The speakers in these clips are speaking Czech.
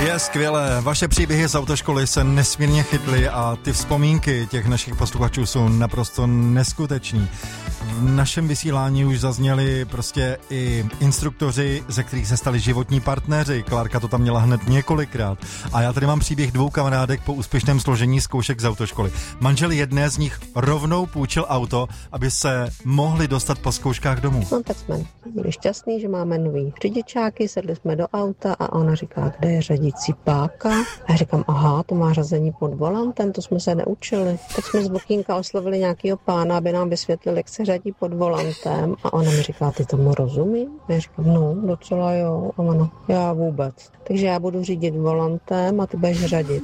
Je skvělé, vaše příběhy z autoškoly se nesmírně chytly a ty vzpomínky těch našich posluchačů jsou naprosto neskuteční. V našem vysílání už zazněli prostě i instruktoři, ze kterých se stali životní partneři. Klárka to tam měla hned několikrát. A já tady mám příběh 2 kamarádek po úspěšném složení zkoušek z autoškoly. Manžel jedné z nich rovnou půjčil auto, aby se mohli dostat po zkouškách domů. No tak jsme byli šťastní, že máme nový řidičáky, sedli jsme do auta a ona říká, kde je řadicí páka? A já říkám, aha, to má řazení pod volantem, to jsme se neučili. Tak jsme z okýnka oslovili nějakýho pána, aby nám vysvětlil, jak se řadí pod volantem. A ona mi říká, ty tomu rozumí? A já říkám, no, docela jo. A ona, já vůbec. Takže já budu řídit volantem a ty budeš řadit.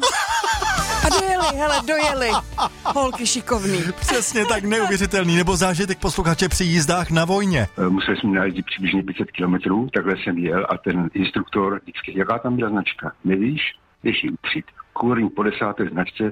A dojeli. Holky šikovný. Přesně tak, neuvěřitelný. Nebo zážitek posluchače při jízdách na vojně. Museli jsme najezdit přibližně 500 kilometrů, takhle jsem jel a ten instruktor vždycky, jaká tam byla značka? Nevíš? Jdeš ji utřít. Kůrní po 10. značce,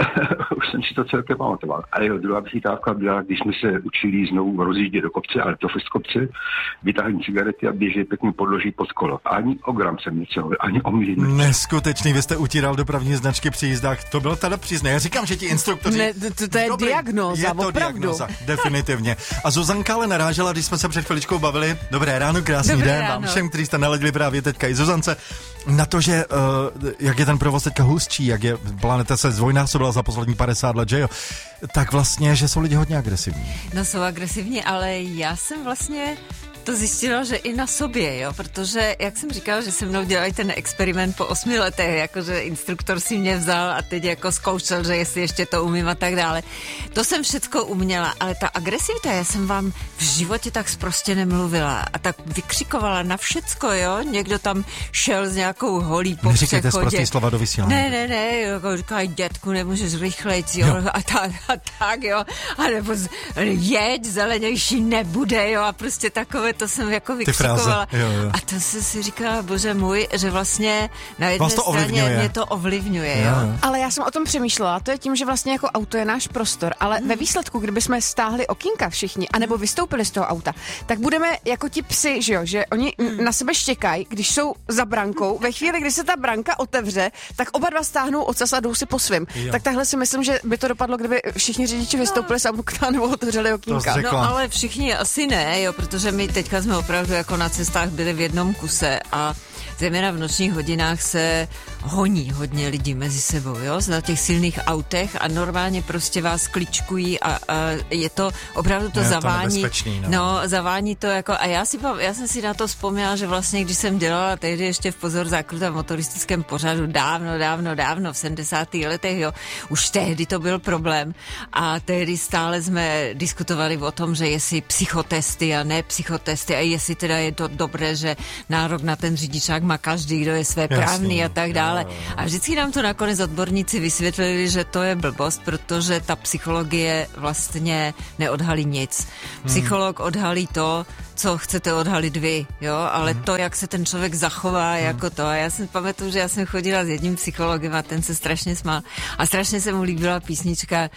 už jsem si to celkem pamatoval. A jeho druhá vychytávka byla, když jsme se učili znovu rozjíždět do kopce, ale to fest kopce, vytáhli cigarety a běžet pěkně podložit pod kolo. Ani o gram jsem něco, ani o milimetr. Neskutečný, vy jste utíral dopravní značky při jízdách, to byl teda příznej. Já říkám, že ti instruktoři... Ne, to je diagnóza, je to opravdu. Diagnóza, definitivně. A Zuzanka ale narážela, když jsme se před chviličkou bavili, dobré ráno, krásný den vám všem, kteří jste naladili právě teďka i Zuzance, na to, že jak je ten provoz teďka hustší, jak je planeta se zdvojnásobila za poslední 50 let, že jo, tak vlastně, že jsou lidi hodně agresivní. No jsou agresivní, ale já jsem vlastně to zjistila, že i na sobě, jo, protože, jak jsem říkala, že se mnou dělají ten experiment po 8 letech, jakože instruktor si mě vzal a teď jako zkoušel, že jestli ještě to umím a tak dále. To jsem všecko uměla, ale ta agresivita, já jsem vám v životě tak prostě nemluvila a tak vykřikovala na všecko, jo, někdo tam šel s nějakou holí po Neříkejte přechodě. zprostý slova do vysílání. Ne, jako říkají, dětku, nemůžeš rychlejc, jo, a tak, jo, a nebo jeď, zelenější nebude, jo, a prostě takové, to jsem jako vykřikovala. Jo. A to jsem si říkala, bože můj, že vlastně na jedné to straně ovlivňuje. mě to ovlivňuje, jo. Ale já jsem o tom přemýšlela, to je tím, že vlastně jako auto je náš prostor, ale ve výsledku, kdybychom stáhli okýnka všichni, anebo vystoupili z toho auta, tak budeme jako ti psi, že jo, že oni na sebe štěkají, když jsou za brankou, ve chvíli, kdy se ta branka otevře, tak oba dva stáhnou ocas a jdou si po svým. Tak takhle si myslím, že by to dopadlo, kdyby všichni řidiči vystoupili z auta nebo otevřeli okýnka. No ale všichni asi ne, jo, protože my teďka jsme opravdu jako na cestách byli v jednom kuse a zejména v nočních hodinách se honí hodně lidí mezi sebou, jo, na těch silných autech a normálně prostě vás kličkují a je to opravdu to zavání. No, zavání to jako a já jsem si na to vzpomněla, že vlastně, když jsem dělala tehdy ještě v Pozor zákruta v motoristickém pořadu dávno v 70. letech, jo, už tehdy to byl problém a tehdy stále jsme diskutovali o tom, že jestli psychotesty a ne psychotesty a jestli teda je to dobré, že nárok na ten řidičák má každý, kdo je svéprávný a tak dále. A vždycky nám to nakonec odborníci vysvětlili, že to je blbost, protože ta psychologie vlastně neodhalí nic. Psycholog odhalí to, co chcete odhalit vy, jo, ale to, jak se ten člověk zachová, jako to. A já si pamatuju, že já jsem chodila s jedním psychologem a ten se strašně smál. A strašně se mu líbila písnička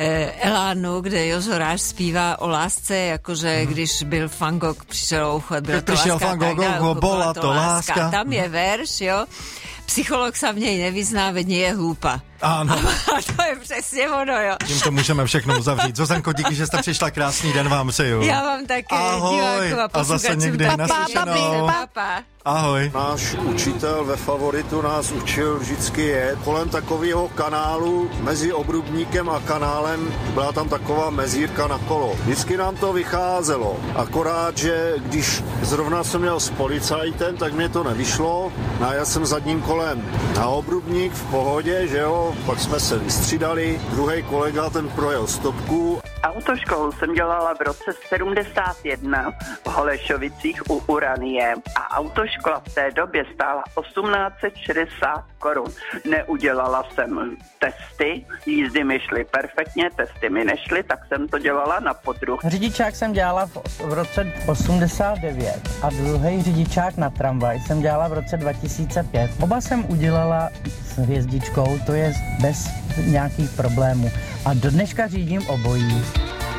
Elánu, kde Jožo Ráš zpívá o lásce, jakože když byl Van Gogh, přišel ouchat, byla to láska. Byla to láska. Tam je verš, jo. Psycholog sa v něj nevyzná, veď nie je hlúpa. Ano. A to je přesně ono, jo. Tím to můžeme všechno uzavřít. Zuzanko, díky, že jste přišla, krásný den vám přeju. Já vám také, ahoj. A zase někdy naslyšenou. Ahoj. Náš učitel ve Favoritu nás učil vždycky jet kolem takového kanálu mezi Obrubníkem a kanálem, byla tam taková mezírka na kolo. Vždycky nám to vycházelo, akorát, že když zrovna jsem měl s policajtem, tak mě to nevyšlo. A já jsem zadním kolem na Obrubník v pohodě, že jo, pak jsme se vystřídali, druhý kolega ten projel stopku. Autoškolu jsem dělala v roce 71 v Holešovicích u Uranie a autoškola v té době stála 1860 korun. Neudělala jsem testy, jízdy mi šly perfektně, testy mi nešly, tak jsem to dělala na podruh. Řidičák jsem dělala v roce 89 a druhý řidičák na tramvaj jsem dělala v roce 2005. Oba jsem udělala s hvězdičkou, to je bez nějakých problémů. A do dneška řídím obojí.